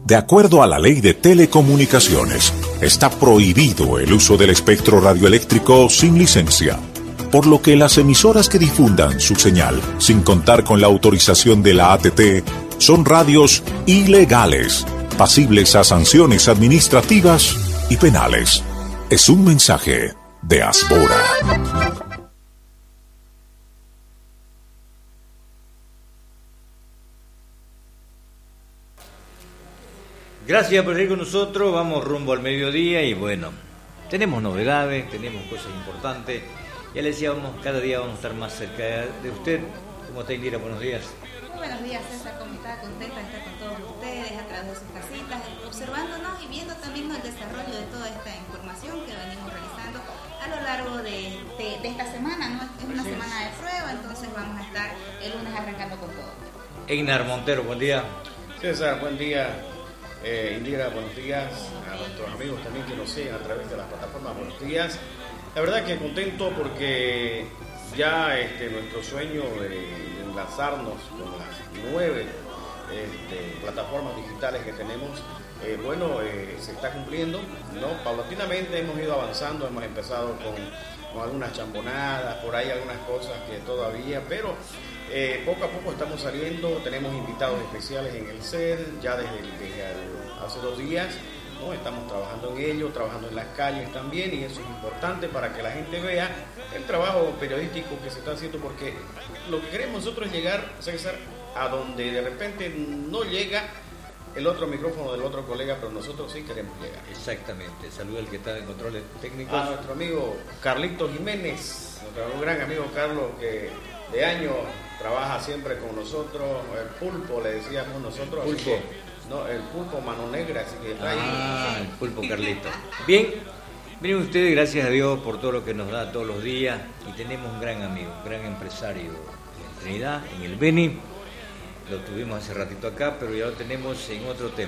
De acuerdo a la Ley de Telecomunicaciones, está prohibido el uso del espectro radioeléctrico sin licencia, por lo que las emisoras que difundan su señal sin contar con la autorización de la ATT son radios ilegales, pasibles a sanciones administrativas y penales. Es un mensaje de Asbora. Gracias por estar con nosotros, vamos rumbo al mediodía y bueno, tenemos novedades, tenemos cosas importantes. Ya le decíamos, cada día vamos a estar más cerca de usted. ¿Cómo está, Indira? Buenos días. Muy buenos días, César. ¿Cómo está? Contenta de estar con todos ustedes a través de sus casitas, observándonos y viendo también el desarrollo de toda esta información que venimos realizando a lo largo de esta semana, ¿no? Es una semana de prueba, entonces vamos a estar el lunes arrancando con todo. Einar Montero, buen día. César, buen día. Indira, buenos días. A nuestros amigos también que nos siguen a través de las plataformas, buenos días. La verdad que contento porque ya nuestro sueño de enlazarnos con las 9 plataformas digitales que tenemos, se está cumpliendo, ¿no? Paulatinamente hemos ido avanzando, hemos empezado con algunas chambonadas, por ahí algunas cosas que todavía, pero poco a poco estamos saliendo, tenemos invitados especiales en el CEL, ya desde hace 2 días, ¿no? Estamos trabajando en ello, trabajando en las calles también, y eso es importante para que la gente vea el trabajo periodístico que se está haciendo, porque lo que queremos nosotros es llegar, César, a donde de repente no llega el otro micrófono del otro colega, pero nosotros sí queremos llegar. Exactamente, saluda al que está en controles técnicos. A nuestro amigo Carlito Jiménez, nuestro gran amigo Carlos, que de años trabaja siempre con nosotros, el pulpo le decíamos nosotros. Pulpo. Así que, no, el pulpo mano negra, así que está ahí. El pulpo Carlito. Bien, miren ustedes, gracias a Dios por todo lo que nos da todos los días, y tenemos un gran amigo, un gran empresario en Trinidad, en el Beni. Lo tuvimos hace ratito acá, pero ya lo tenemos en otro tema.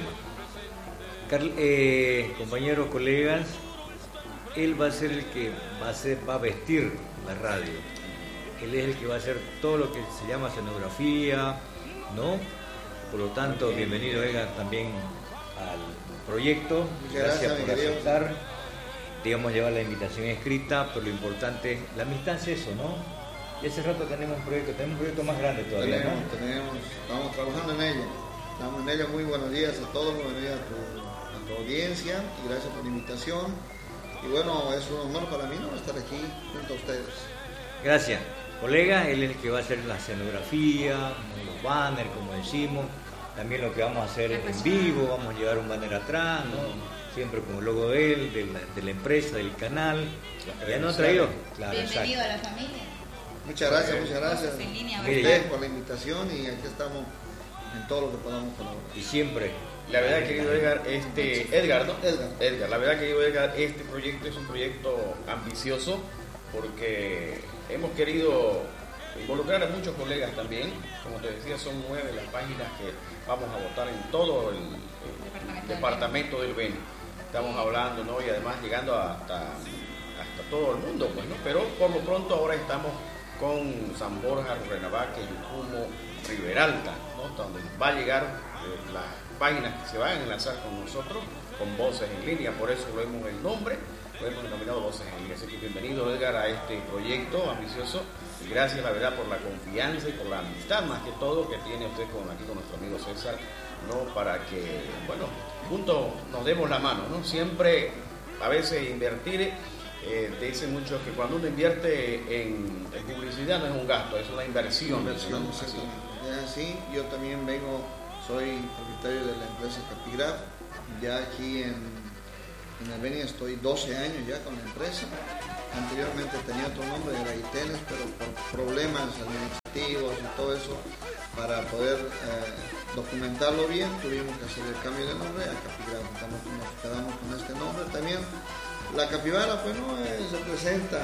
Compañeros, colegas, él va a ser el que va a vestir la radio. Él es el que va a hacer todo lo que se llama escenografía, ¿no? Por lo tanto, bienvenido, Edgar, también al proyecto. Gracias por aceptar. Digamos, llevar la invitación escrita, pero lo importante, la amistad es eso, ¿no? Y hace rato tenemos un proyecto más grande todavía, Estamos trabajando en ello. Estamos en ello. Muy buenos días a todos, buenos días a tu audiencia, y gracias por la invitación. Y bueno, es un honor para mí, ¿no?, estar aquí junto a ustedes. Gracias. Colega, él es el que va a hacer la escenografía, los banners, como decimos, también lo que vamos a hacer en vivo, vamos a llevar un banner atrás, ¿no? Siempre con el logo de él, de la empresa, del canal. ¿Ya no ha traído? Claro, bienvenido a la familia. Muchas gracias, muchas gracias a ustedes por la invitación, y aquí estamos en todo lo que podamos colaborar. Y siempre. La verdad, querido Edgar, Edgar, la verdad, querido Edgar, este proyecto es un proyecto ambicioso, porque hemos querido involucrar a muchos colegas también. Como te decía, son 9 las páginas que vamos a votar en todo el departamento del Beni. Estamos hablando, ¿no? Y además llegando hasta todo el mundo, pues, ¿no? Pero por lo pronto ahora estamos con San Borja, Rurrenabaque, Yucumo, Riberalta, ¿no? Donde va a llegar las páginas que se van a enlazar con nosotros, con Voces en Línea. Por eso lo hemos el nombre, lo hemos denominado Voces en Línea. Así que bienvenido, Edgar, a este proyecto ambicioso, y gracias, la verdad, por la confianza y por la amistad, más que todo, que tiene usted aquí con nuestro amigo César, ¿no? Para que, bueno, juntos nos demos la mano, ¿no? Siempre, a veces invertir, te dicen muchos que cuando uno invierte en publicidad no es un gasto, es una inversión. ¿No? Es así. Yo también soy propietario de la empresa Capigraph. Ya aquí en el Beni estoy 12 años ya con la empresa. Anteriormente tenía otro nombre, era Itenes, pero por problemas administrativos y todo eso, para poder documentarlo bien, tuvimos que hacer el cambio de nombre a Capigraph. Nos quedamos con este nombre también. La capibara, pues, no representa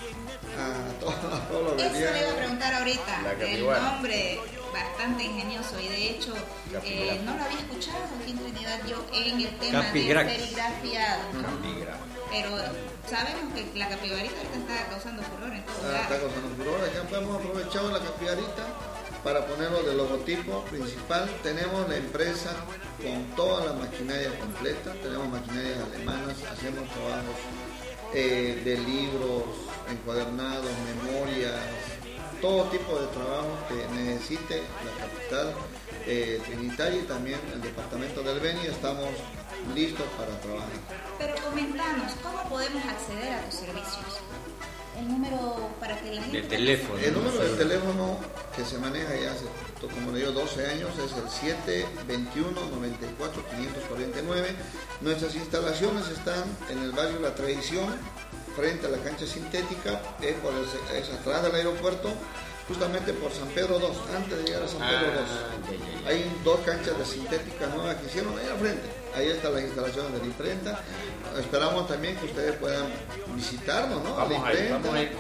a todos los Eso le iba a preguntar ahorita. El nombre bastante ingenioso, y de hecho no lo había escuchado aquí en Trinidad yo en el tema Capigraph. de serigrafiado, ¿no? Pero sabemos que la capibarita ahorita está causando furor en todo lugar. Está causando furor. Acá hemos aprovechado la capibarita para ponerlo de logotipo principal. Tenemos la empresa con toda la maquinaria completa, tenemos maquinarias alemanas, hacemos trabajos de libros, encuadernados, memorias, todo tipo de trabajo que necesite la capital trinitaria y también el departamento del Beni. Estamos listos para trabajar. Pero comentanos, ¿cómo podemos acceder a tus servicios? El número para que la gente... De teléfono. El número de teléfono que se maneja ya hace, como le digo, 12 años es el 721-94-549. Nuestras instalaciones están en el barrio La Tradición, frente a la cancha sintética, es atrás del aeropuerto, justamente por San Pedro 2, antes de llegar a San Pedro 2. Hay 2 canchas de sintética nuevas que hicieron ahí al frente. Ahí están las instalaciones de la imprenta. Esperamos también que ustedes puedan visitarnos, ¿no? Vamos a ir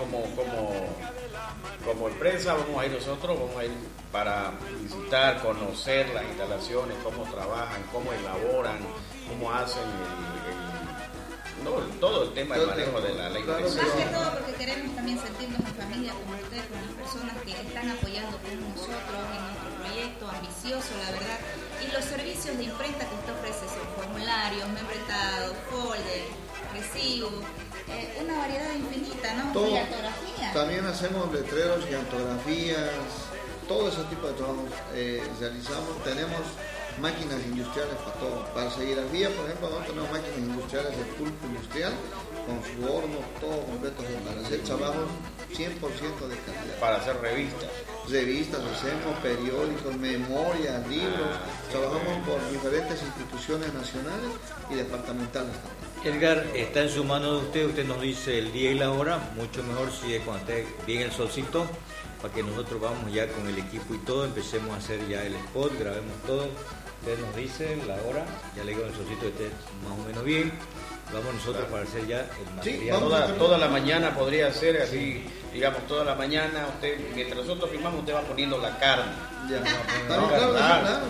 como empresa, vamos a ir nosotros, vamos a ir para visitar, conocer las instalaciones, cómo trabajan, cómo elaboran, cómo hacen todo el tema del manejo de la ley. Claro, más que todo porque queremos también sentirnos en familia con ustedes, con las personas que están apoyando con nosotros en nuestro proyecto ambicioso, la verdad. Y los servicios de imprenta que usted ofrece son formularios, membretados, folder, recibos, una variedad infinita, ¿no? Todo. Y ortografía. También hacemos letreros y antografías, todo ese tipo de trabajos realizamos. Tenemos máquinas industriales para todo. Para serigrafía, por ejemplo, nosotros tenemos máquinas industriales de pulpo industrial con su horno, todo completo para hacer trabajos 100% de calidad. Para hacer revistas. Revistas hacemos, periódicos, memorias, libros. Trabajamos por diferentes instituciones nacionales y departamentales también. Edgar, está en su mano de usted nos dice el día y la hora, mucho mejor si es cuando esté bien el solcito, para que nosotros vamos ya con el equipo y todo, empecemos a hacer ya el spot, grabemos todo. Usted nos dice la hora, ya le digo el solcito que esté más o menos bien. Vamos nosotros para hacer ya el material. Sí, toda la mañana podría ser así, digamos, toda la mañana, usted, mientras nosotros filmamos, usted va poniendo la carne. Ya. Claro.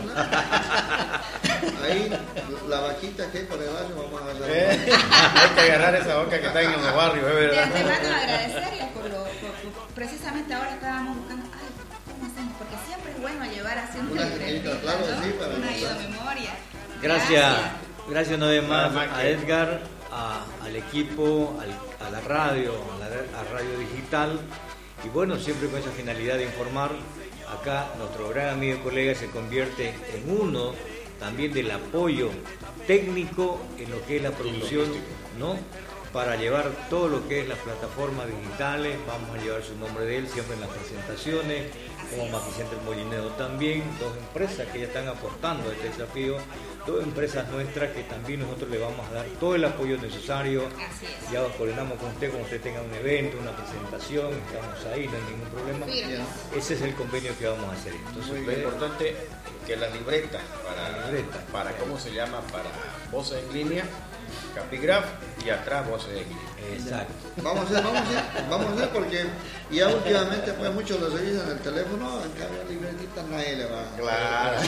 Ahí, la vaquita que hay por el barrio, vamos a ver. Hay que agarrar esa vaca que está en los barrios, es De verdad. antemano agradecerles por precisamente ahora estábamos buscando, ¿cómo hacemos? Porque siempre es bueno llevar así una libretita, claro, ¿no? sí, para Una que ayuda de memoria. Gracias una vez más Nada más a que- Edgar, al equipo, a la radio, a Radio Digital. Y bueno, siempre con esa finalidad de informar. Acá nuestro gran amigo y colega se convierte en uno también del apoyo técnico en lo que es la producción, ¿no? Para llevar todo lo que es las plataformas digitales, vamos a llevar su nombre de él siempre en las presentaciones, como Maquicenter Molinero también, 2 empresas que ya están aportando a este desafío, 2 empresas nuestras que también nosotros le vamos a dar todo el apoyo necesario. Así es. Ya coordinamos con usted, cuando usted tenga un evento, una presentación, estamos ahí, no hay ningún problema. Firmes. Ese es el convenio que vamos a hacer. Entonces, Lo ustedes- importante que las libretas para ¿cómo se llama? Para voces en línea, Capigraph, y atrás voces en línea. exacto. Vamos a hacer porque ya últimamente pues muchos lo revisan en el teléfono, en cambio libretita nadie le va. Claro.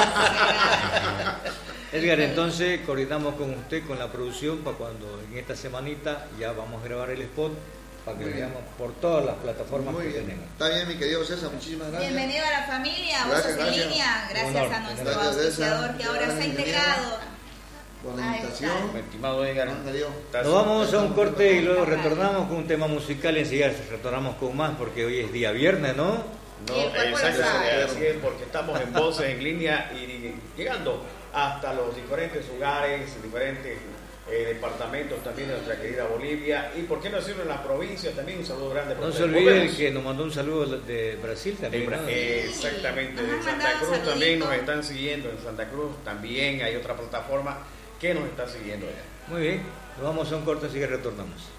Edgar, entonces coordinamos con usted, con la producción, para cuando en esta semanita ya vamos a grabar el spot, para que Muy bien. veamos por todas las plataformas Muy que bien. tenemos. Está bien, mi querido César, muchísimas gracias. Bienvenido a la familia, Gracias, Voces en gracias. Línea, gracias Un honor. a nuestro Gracias, auspiciador César. que ahora se ha Bienvenido. integrado. Por la Ahí invitación. está. Estimado Edgar, Ándale, yo. Nos vamos a un corte y luego retornamos con un tema musical y enseguida retornamos con más porque hoy es día viernes, ¿no? No, Y el cuerpo lo exacto, sabe. así es, porque estamos en voces en línea y llegando hasta los diferentes lugares, diferentes departamentos también de nuestra querida Bolivia, y por qué no decirlo en la provincia también. Un saludo grande por No se ustedes. olvide Volvemos. que nos mandó un saludo de Brasil también, ¿no? Exactamente, Nos de han Santa mandado Cruz un también saludito. nos están siguiendo, en Santa Cruz también hay otra plataforma que nos está siguiendo allá. Muy bien, nos vamos a un corte, así que retornamos.